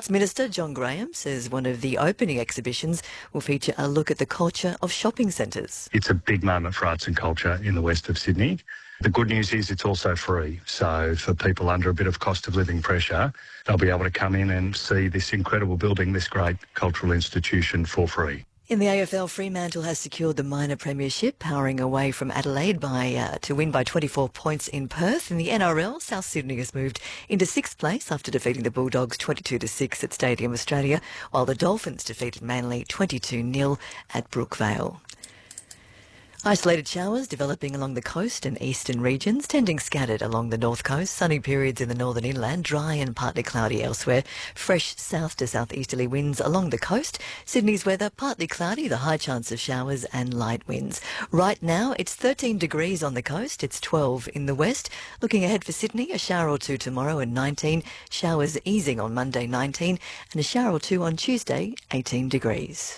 Minister John Graham says one of the opening exhibitions will feature a look at the culture of shopping centres. It's a big moment for arts and culture in the west of Sydney. The good news is it's also free. So for people under a bit of cost of living pressure, they'll be able to come in and see this incredible building, this great cultural institution for free. In the AFL, Fremantle has secured the minor premiership, powering away from Adelaide to win by 24 points in Perth. In the NRL, South Sydney has moved into sixth place after defeating the Bulldogs 22-6 at Stadium Australia, while the Dolphins defeated Manly 22-0 at Brookvale. Isolated showers developing along the coast and eastern regions, tending scattered along the north coast. Sunny periods in the northern inland, dry and partly cloudy elsewhere. Fresh south to southeasterly winds along the coast. Sydney's weather partly cloudy, the high chance of showers and light winds. Right now it's 13 degrees on the coast, it's 12 in the west. Looking ahead for Sydney, a shower or two tomorrow and 19. Showers easing on Monday 19 and a shower or two on Tuesday 18 degrees.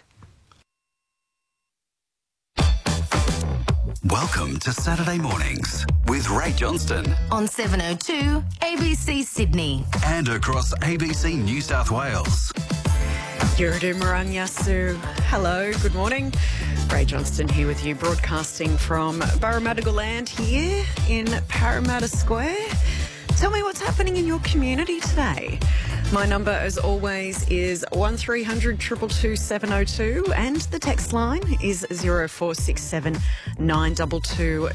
Welcome to Saturday Mornings with Ray Johnston on 702 ABC Sydney and across ABC New South Wales. Yurdu Marangyasu. Hello, good morning. Ray Johnston here with you, broadcasting from Parramatta Land here in Parramatta Square. Tell me what's happening in your community today. My number, as always, is 1300 222 702 and the text line is 0467 922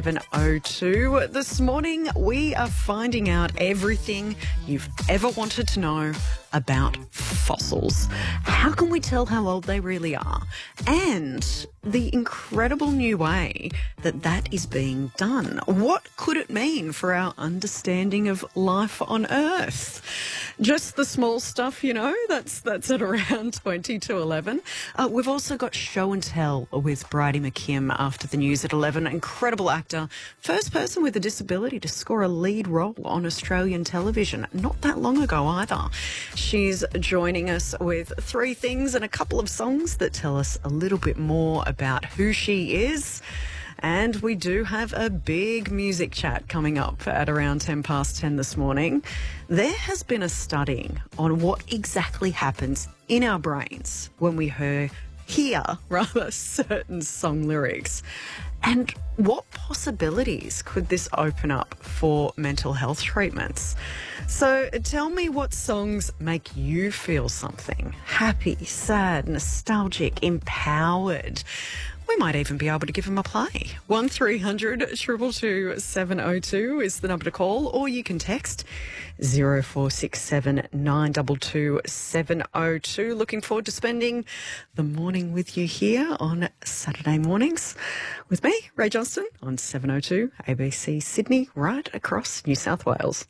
702. This morning, we are finding out everything you've ever wanted to know about fossils. How can we tell how old they really are? And the incredible new way that is being done. What could it mean for our understanding of life on Earth? Just the small stuff, you know, that's at around 20 to 11. We've also got Show and Tell with Bridie McKim after the news at 11. Incredible actor. First person with a disability to score a lead role on Australian television. Not that long ago either. She's joining us with three things and a couple of songs that tell us a little bit more about who she is. And we do have a big music chat coming up at around 10 past 10 this morning. There has been a study on what exactly happens in our brains when we hear certain song lyrics. And what possibilities could this open up for mental health treatments? So tell me what songs make you feel something. Happy, sad, nostalgic, empowered. We might even be able to give them a play. 1300 222 702 is the number to call, or you can text 0467 922 702. Looking forward to spending the morning with you here on Saturday mornings with me, Ray Johnston, on 702 ABC Sydney, right across New South Wales.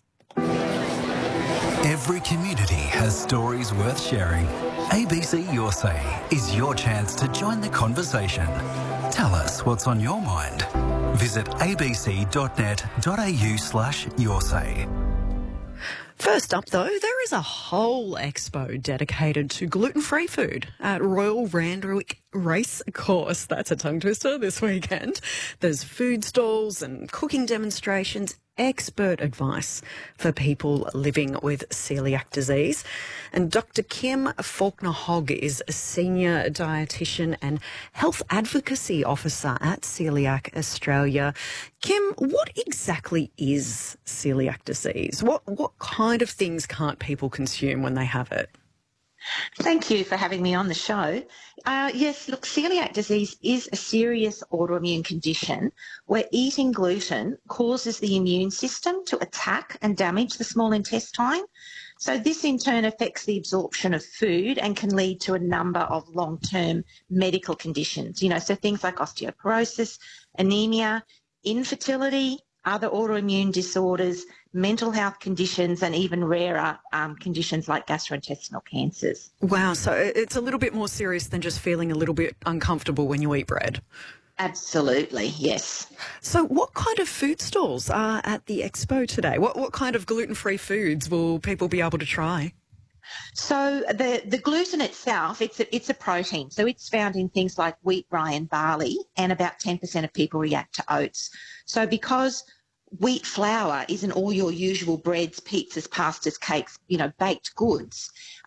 Every community has stories worth sharing. ABC Your Say is your chance to join the conversation. Tell us what's on your mind. Visit abc.net.au/yoursay. First up, though, there is a whole expo dedicated to gluten-free food at Royal Randwick Racecourse. That's a tongue twister this weekend. There's food stalls and cooking demonstrations, expert advice for people living with celiac disease. And Dr. Kim Faulkner-Hogg is a senior dietitian and health advocacy officer at Celiac Australia. Kim, what exactly is celiac disease? What kind of things can't people consume when they have it? Thank you for having me on the show. Yes, look, celiac disease is a serious autoimmune condition where eating gluten causes the immune system to attack and damage the small intestine. So this in turn affects the absorption of food and can lead to a number of long-term medical conditions, so things like osteoporosis, anemia, infertility, other autoimmune disorders, mental health conditions, and even rarer conditions like gastrointestinal cancers. Wow, so it's a little bit more serious than just feeling a little bit uncomfortable when you eat bread. Absolutely, yes. So what kind of food stalls are at the expo today? What kind of gluten-free foods will people be able to try? So the gluten itself, it's a protein. So it's found in things like wheat, rye and barley, and about 10% of people react to oats. So because wheat flour isn't all your usual breads, pizzas, pastas, cakes, baked goods,